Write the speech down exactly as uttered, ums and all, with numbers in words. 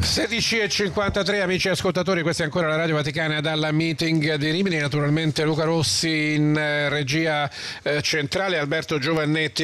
sedici e cinquantatré, amici ascoltatori, questa è ancora la Radio Vaticana dalla meeting di Rimini. Naturalmente Luca Rossi in eh, regia eh, centrale, Alberto Giovannetti